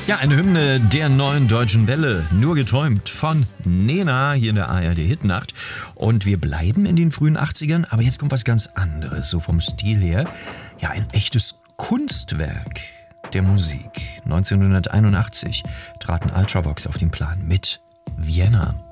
Ja, eine Hymne der neuen Deutschen Welle, nur geträumt von Nena hier in der ARD Hitnacht. Und wir bleiben in den frühen 80ern, aber jetzt kommt was ganz anderes, so vom Stil her. Ja, ein echtes Kunstwerk der Musik. 1981 traten Ultravox auf den Plan mit Vienna.